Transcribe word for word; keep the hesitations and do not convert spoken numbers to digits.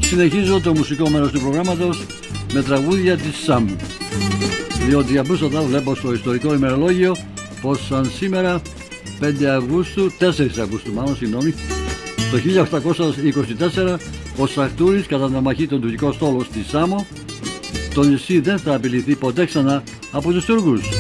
συνεχίζω το μουσικό μέρος του προγράμματος με τραγούδια της Σαμ. Διότι απλούστατα βλέπω στο ιστορικό ημερολόγιο πως σαν σήμερα πέντε Αυγούστου, τέσσερις Αυγούστου μάλλον, συγγνώμη, το χίλια οκτακόσια είκοσι τέσσερα ο Σαχτούρης κατά την αμαχή των τουρκικών στόλων στη Σάμο, το νησί δεν θα απειληθεί ποτέ ξανά από τους Τούρκους.